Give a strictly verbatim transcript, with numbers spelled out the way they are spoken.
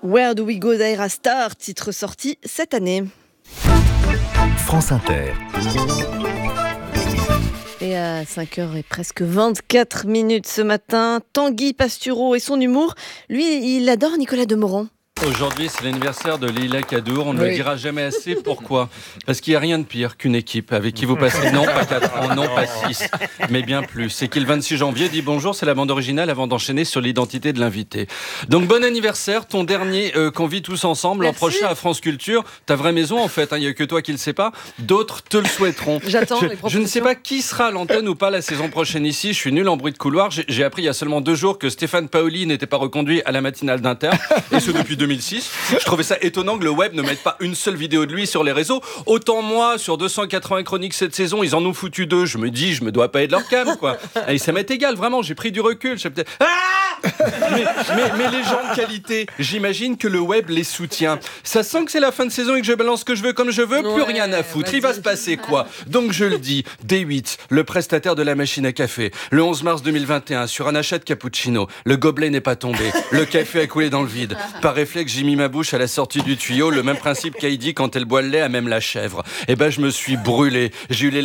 Where Do We Go d'Ayra Starr, titre sorti cette année. France Inter. Et à cinq heures et presque vingt-quatre minutes ce matin, Tanguy Pastureau et son humour, lui, il adore Nicolas Demorand. Aujourd'hui, c'est l'anniversaire de Leïla Kadour. On ne Oui. le dira jamais assez. Pourquoi ? Parce qu'il n'y a rien de pire qu'une équipe avec qui vous passez non pas quatre ans, non pas six, mais bien plus. C'est qui le vingt-six janvier dit bonjour, c'est la bande originale avant d'enchaîner sur l'identité de l'invité. Donc bon anniversaire, ton dernier euh, qu'on vit tous ensemble l'an Merci. prochain à France Culture. Ta vraie maison en fait, il hein, n'y a que toi qui le sais pas. D'autres te le souhaiteront. J'attends Je, les je propositions. ne sais pas qui sera à l'antenne ou pas la saison prochaine ici. Je suis nul en bruit de couloir. J'ai, j'ai appris il y a seulement deux jours que Stéphane Paoli n'était pas reconduit à la matinale d'Inter, et ce depuis deux mille six. Je trouvais ça étonnant que le web ne mette pas une seule vidéo de lui sur les réseaux. Autant moi, sur deux cent quatre-vingts chroniques cette saison, ils en ont foutu deux. Je me dis, je me dois pas être leur cam, quoi. Et ça m'est égal, vraiment, j'ai pris du recul. J'ai peut-être... Ah mais, mais, mais les gens de qualité, j'imagine que le web les soutient. Ça sent que c'est la fin de saison et que je balance ce que je veux comme je veux, plus Ouais, rien à foutre. vas-y. Il va se passer quoi ? Donc je le dis, D huit, le prestataire de la machine à café, le onze mars deux mille vingt et un, sur un achat de cappuccino, le gobelet n'est pas tombé, le café a coulé dans le vide. Par réflexe, j'ai mis ma bouche à la sortie du tuyau, le même principe qu'Heidi quand elle boit le lait à même la chèvre. Et ben je me suis brûlé. J'ai eu les